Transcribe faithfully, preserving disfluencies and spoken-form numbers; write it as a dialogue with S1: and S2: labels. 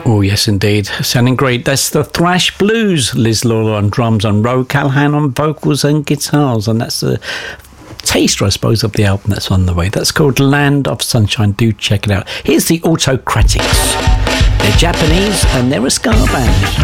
S1: Oh, yes, indeed. Sounding great. That's the Thrash Blues. Liz Lawler on drums and Ro Callahan on vocals and guitars. And that's the taster, I suppose, of the album that's on the way. That's called Land of Sunshine. Do check it out. Here's the Autocratics. They're Japanese and they're a ska band.